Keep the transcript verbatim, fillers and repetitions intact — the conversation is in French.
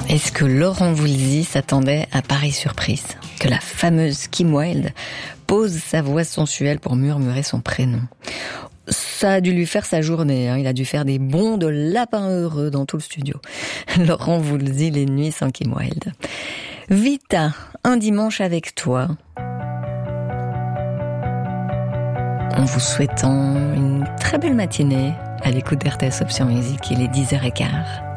Est-ce que Laurent Voulzy s'attendait à pareille surprise? Que la fameuse Kim Wilde pose sa voix sensuelle pour murmurer son prénom. Ça a dû lui faire sa journée, hein. Il a dû faire des bonds de lapin heureux dans tout le studio. Laurent Voulzy, les nuits sans Kim Wilde. Vita, un dimanche avec toi. En vous souhaitant une très belle matinée à l'écoute d'R T S Option Musique, il est dix heures quinze.